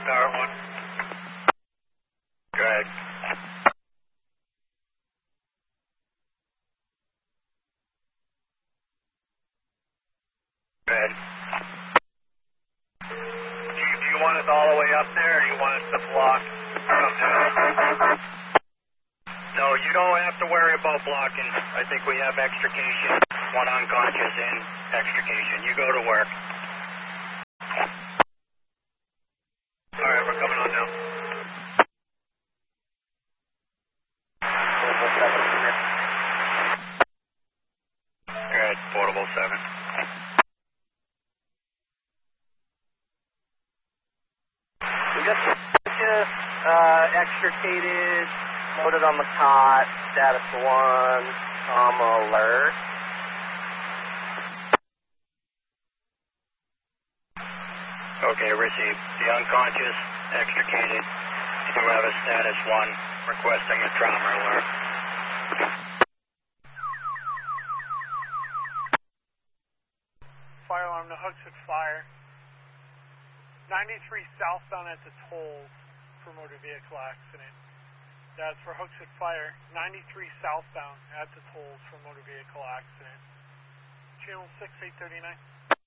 Tower 1. Go ahead. Go ahead. Do you want us all the way up there, or do you want us to block something? No, you don't have to worry about blocking. I think we have extrication, one unconscious and extrication. You go to work. All right, we're coming on now. Good, Portable 7. We got extricated, loaded on the cot, status 1, alert. Okay, received. The unconscious, extricated. You do have a status 1, requesting a trauma alert. Fire alarm, the Hooksett Fire. 93 southbound at the tolls for motor vehicle accident. That's for Hooksett Fire. 93 southbound at the tolls for motor vehicle accident. Channel 6, 839.